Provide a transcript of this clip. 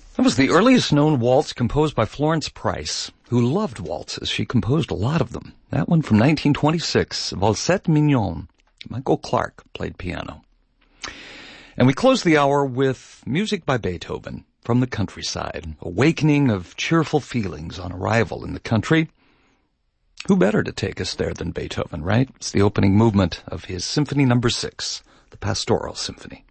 That was the earliest known waltz composed by Florence Price, who loved waltzes. She composed a lot of them. That one from 1926, Valsette Mignonne. Michael Clark played piano. And we close the hour with music by Beethoven from the countryside, awakening of cheerful feelings on arrival in the country. Who better to take us there than Beethoven, right? It's the opening movement of his Symphony No. 6, the Pastoral Symphony.